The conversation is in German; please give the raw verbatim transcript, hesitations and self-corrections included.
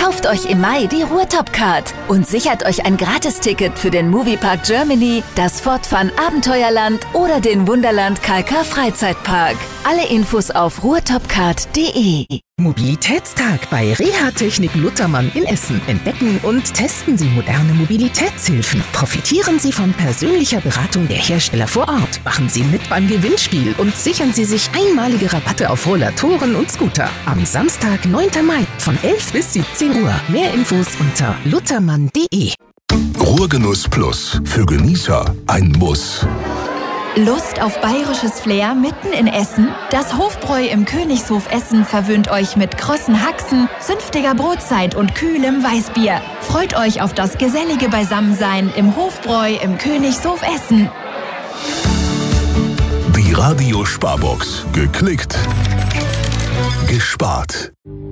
Kauft euch im Mai die Ruhrtop-Card und sichert euch ein Gratisticket für den Moviepark Germany, das Fortfun Abenteuerland oder den Wunderland K K Freizeitpark. Alle Infos auf ruhrtopcard punkt de. Mobilitätstag bei Reha-Technik Luthermann in Essen. Entdecken und testen Sie moderne Mobilitätshilfen. Profitieren Sie von persönlicher Beratung der Hersteller vor Ort. Machen Sie mit beim Gewinnspiel und sichern Sie sich einmalige Rabatte auf Rollatoren und Scooter. Am Samstag, neunten Mai von elf bis siebzehn Uhr. Mehr Infos unter luthermann punkt de. Ruhrgenuss Plus. Für Genießer ein Muss. Lust auf bayerisches Flair mitten in Essen? Das Hofbräu im Königshof Essen verwöhnt euch mit krossen Haxen, zünftiger Brotzeit und kühlem Weißbier. Freut euch auf das gesellige Beisammensein im Hofbräu im Königshof Essen. Die Radio Sparbox. Geklickt. Gespart.